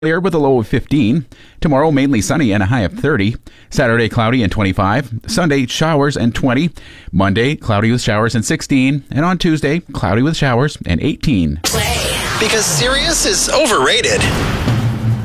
Clear with a low of 15. Tomorrow, mainly sunny and a high of 30. Saturday, cloudy and 25. Sunday, showers and 20. Monday, cloudy with showers and 16. And on Tuesday, cloudy with showers and 18. Because Sirius is overrated.